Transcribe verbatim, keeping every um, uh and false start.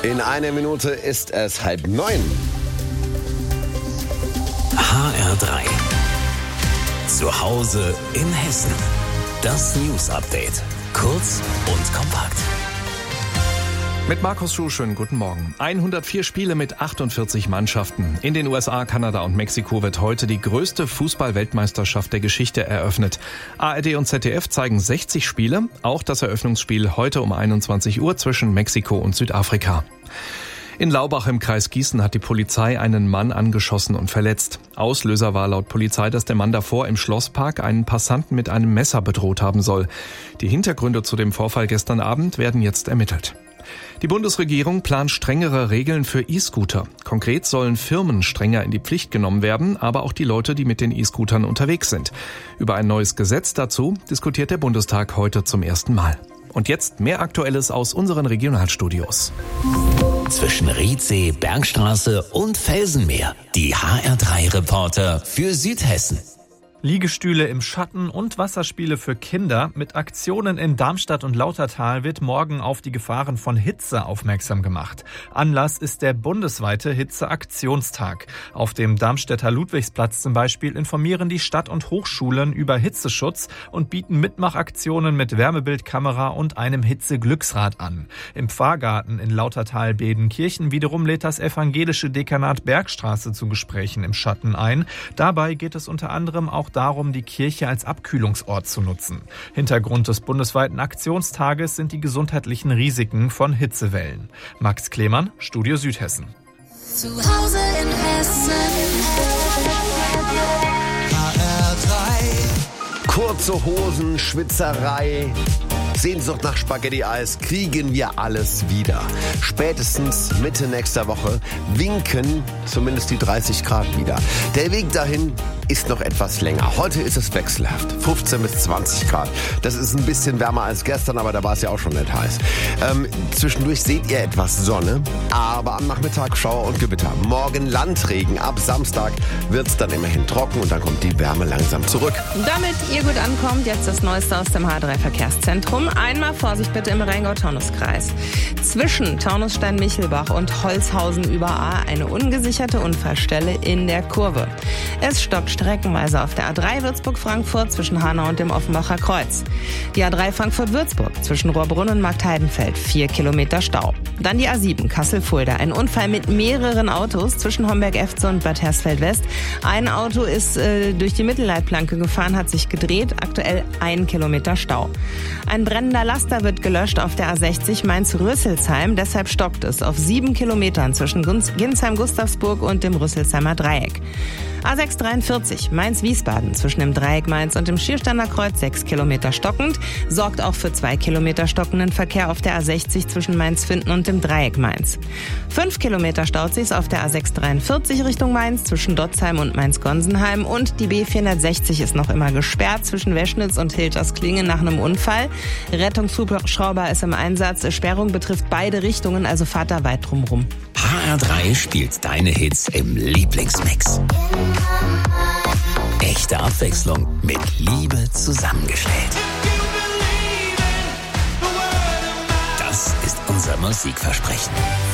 In einer Minute ist es halb neun. H R drei. Zu Hause in Hessen. Das News Update. Kurz und kompakt. Mit Markus Schuh, schönen guten Morgen. hundertvier Spiele mit achtundvierzig Mannschaften. In den U S A, Kanada und Mexiko wird heute die größte Fußball-Weltmeisterschaft der Geschichte eröffnet. A R D und Z D F zeigen sechzig Spiele, auch das Eröffnungsspiel heute um einundzwanzig Uhr zwischen Mexiko und Südafrika. In Laubach im Kreis Gießen hat die Polizei einen Mann angeschossen und verletzt. Auslöser war laut Polizei, dass der Mann davor im Schlosspark einen Passanten mit einem Messer bedroht haben soll. Die Hintergründe zu dem Vorfall gestern Abend werden jetzt ermittelt. Die Bundesregierung plant strengere Regeln für E-Scooter. Konkret sollen Firmen strenger in die Pflicht genommen werden, aber auch die Leute, die mit den E-Scootern unterwegs sind. Über ein neues Gesetz dazu diskutiert der Bundestag heute zum ersten Mal. Und jetzt mehr Aktuelles aus unseren Regionalstudios. Zwischen Riedsee, Bergstraße und Felsenmeer. Die H R drei Reporter für Südhessen. Liegestühle im Schatten und Wasserspiele für Kinder. Mit Aktionen in Darmstadt und Lautertal wird morgen auf die Gefahren von Hitze aufmerksam gemacht. Anlass ist der bundesweite Hitzeaktionstag. Auf dem Darmstädter Ludwigsplatz zum Beispiel informieren die Stadt- und Hochschulen über Hitzeschutz und bieten Mitmachaktionen mit Wärmebildkamera und einem Hitzeglücksrad an. Im Pfarrgarten in Lautertal-Bedenkirchen wiederum lädt das evangelische Dekanat Bergstraße zu Gesprächen im Schatten ein. Dabei geht es unter anderem auch darum, die Kirche als Abkühlungsort zu nutzen. Hintergrund des bundesweiten Aktionstages sind die gesundheitlichen Risiken von Hitzewellen. Max Klemann, Studio Südhessen. Zu Hause in Hessen. H R drei. Kurze Hosen, Schwitzerei, Sehnsucht nach Spaghetti-Eis, kriegen wir alles wieder. Spätestens Mitte nächster Woche winken zumindest die dreißig Grad wieder. Der Weg dahin ist noch etwas länger. Heute ist es wechselhaft, fünfzehn bis zwanzig Grad. Das ist ein bisschen wärmer als gestern, aber da war es ja auch schon nicht heiß. Ähm, zwischendurch seht ihr etwas Sonne, aber am Nachmittag Schauer und Gewitter. Morgen Landregen, ab Samstag wird es dann immerhin trocken und dann kommt die Wärme langsam zurück. Damit ihr gut ankommt, jetzt das Neueste aus dem H drei Verkehrszentrum. Einmal Vorsicht bitte im Rheingau-Taunus-Kreis. Zwischen Taunusstein-Michelbach und Holzhausen über A eine ungesicherte Unfallstelle in der Kurve. Es stoppt streckenweise auf der A drei Würzburg-Frankfurt zwischen Hanau und dem Offenbacher Kreuz. Die A drei Frankfurt-Würzburg zwischen Rohrbrunn und Marktheidenfeld, vier Kilometer Stau. Dann die A sieben Kassel-Fulda, ein Unfall mit mehreren Autos zwischen Homberg-Efze und Bad Hersfeld-West. Ein Auto ist äh, durch die Mittelleitplanke gefahren, hat sich gedreht, aktuell ein Kilometer Stau. Ein brennender Laster wird gelöscht auf der A sechzig Mainz-Rüsselsheim, deshalb stockt es auf sieben Kilometern zwischen Ginsheim-Gustavsburg und dem Rüsselsheimer Dreieck. A sechs dreiundvierzig Mainz-Wiesbaden zwischen dem Dreieck Mainz und dem Schiersteiner Kreuz sechs Kilometer stockend, sorgt auch für zwei Kilometer stockenden Verkehr auf der A sechzig zwischen Mainz-Finden und dem Dreieck Mainz. fünf Kilometer staut sich's auf der A sechs dreiundvierzig Richtung Mainz zwischen Dotzheim und Mainz-Gonsenheim und die B vierhundertsechzig ist noch immer gesperrt zwischen Weschnitz und Hiltersklingen nach einem Unfall. Rettungshubschrauber ist im Einsatz, Sperrung betrifft beide Richtungen, also fahrt da weit drum rum. H R drei spielt deine Hits im Lieblingsmix. Echte Abwechslung mit Liebe zusammengestellt. Das ist unser Musikversprechen.